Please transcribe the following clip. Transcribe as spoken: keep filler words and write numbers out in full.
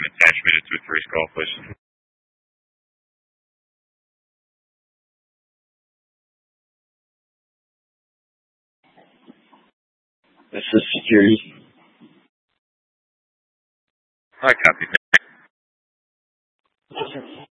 attachment to a three call, please. This is security. Hi, copy. Yes, sir.